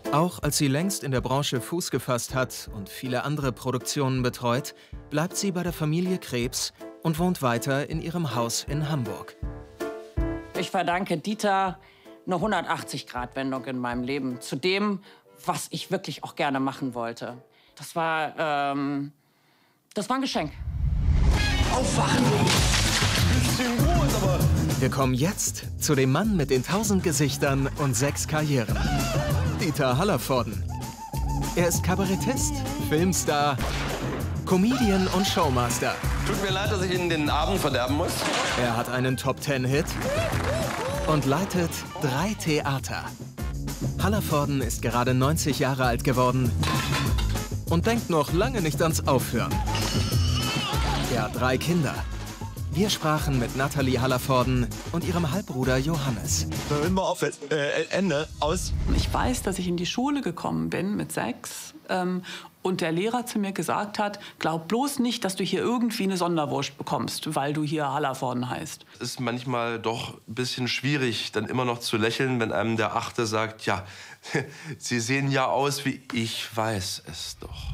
Auch als sie längst in der Branche Fuß gefasst hat und viele andere Produktionen betreut, bleibt sie bei der Familie Krebs und wohnt weiter in ihrem Haus in Hamburg. Ich verdanke Dieter eine 180-Grad-Wendung in meinem Leben zu dem, was ich wirklich auch gerne machen wollte. Das war ein Geschenk. Aufwachen! Bisschen groß, aber... Wir kommen jetzt zu dem Mann mit den 1000 Gesichtern und 6 Karrieren. Dieter Hallervorden. Er ist Kabarettist, Filmstar, Comedian und Showmaster. Tut mir leid, dass ich Ihnen den Abend verderben muss. Er hat einen Top-10-Hit und leitet 3 Theater. Hallervorden ist gerade 90 Jahre alt geworden und denkt noch lange nicht ans Aufhören. Er hat 3 Kinder. Wir sprachen mit Nathalie Hallervorden und ihrem Halbbruder Johannes. Hören wir auf, Ende, aus. Ich weiß, dass ich in die Schule gekommen bin mit 6 und der Lehrer zu mir gesagt hat, glaub bloß nicht, dass du hier irgendwie eine Sonderwurst bekommst, weil du hier Hallervorden heißt. Es ist manchmal doch ein bisschen schwierig, dann immer noch zu lächeln, wenn einem der Achte sagt, ja, Sie sehen ja aus wie ich weiß es doch.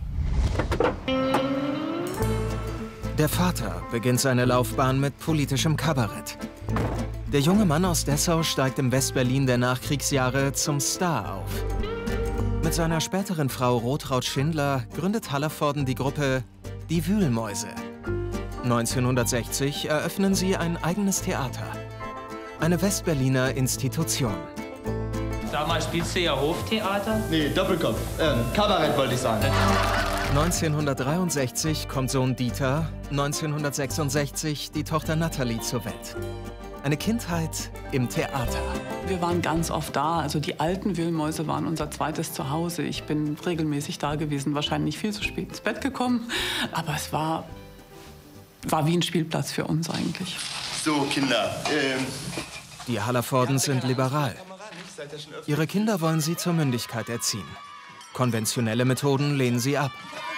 Der Vater beginnt seine Laufbahn mit politischem Kabarett. Der junge Mann aus Dessau steigt im Westberlin der Nachkriegsjahre zum Star auf. Mit seiner späteren Frau Rotraud Schindler gründet Hallervorden die Gruppe Die Wühlmäuse. 1960 eröffnen sie ein eigenes Theater. Eine Westberliner Institution. Damals spielst du ja Hoftheater? Nee, Doppelkopf. Kabarett wollte ich sagen. 1963 kommt Sohn Dieter, 1966 die Tochter Nathalie zur Welt. Eine Kindheit im Theater. Wir waren ganz oft da. Also die alten Wühlmäuse waren unser zweites Zuhause. Ich bin regelmäßig da gewesen, wahrscheinlich viel zu spät ins Bett gekommen. Aber es war wie ein Spielplatz für uns eigentlich. So, Kinder. Die Hallervordens sind liberal. Ihre Kinder wollen sie zur Mündigkeit erziehen. Konventionelle Methoden lehnen sie ab.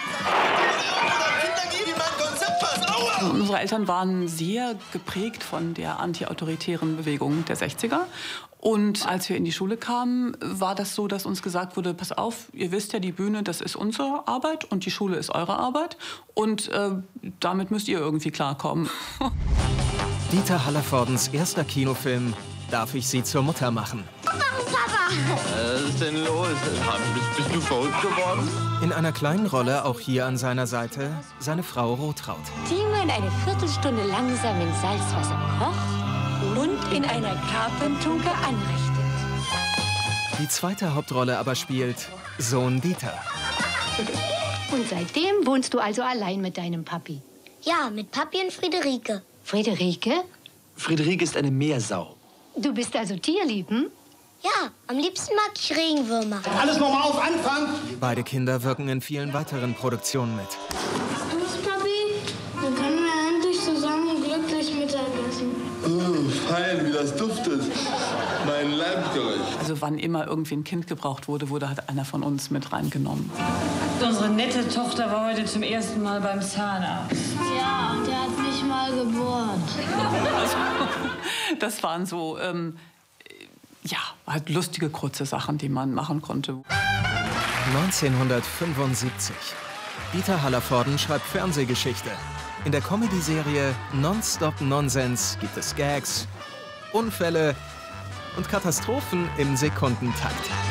Unsere Eltern waren sehr geprägt von der antiautoritären Bewegung der 60er. Und als wir in die Schule kamen, war das so, dass uns gesagt wurde, pass auf, ihr wisst ja, die Bühne, das ist unsere Arbeit und die Schule ist eure Arbeit. Und damit müsst ihr irgendwie klarkommen. Dieter Hallervordens erster Kinofilm Darf ich Sie zur Mutter machen? Papa! Was ist denn los? Bist du verrückt geworden? In einer kleinen Rolle, auch hier an seiner Seite, seine Frau Rotraud. Die man eine Viertelstunde langsam in Salzwasser kocht und in einer Karpfentunke anrichtet. Die zweite Hauptrolle aber spielt Sohn Dieter. Und seitdem wohnst du also allein mit deinem Papi? Ja, mit Papi und Friederike. Friederike? Friederike ist eine Meersau. Du bist also tierlieb, hm? Ja, am liebsten mag ich Regenwürmer. Alles nochmal auf Anfang. Beide Kinder wirken in vielen weiteren Produktionen mit. Was, Papi? Dann können wir endlich zusammen glücklich Mittagessen. Oh, fein, wie das duftet. Mein Leibgeruch. Also wann immer irgendwie ein Kind gebraucht wurde, wurde halt einer von uns mit reingenommen. Unsere nette Tochter war heute zum ersten Mal beim Zahnarzt. Ja, der hat mich mal gebohrt. Also, das waren so, ja, halt lustige, kurze Sachen, die man machen konnte. 1975. Dieter Hallervorden schreibt Fernsehgeschichte. In der Comedy-Serie Nonstop Nonsens gibt es Gags, Unfälle und Katastrophen im Sekundentakt.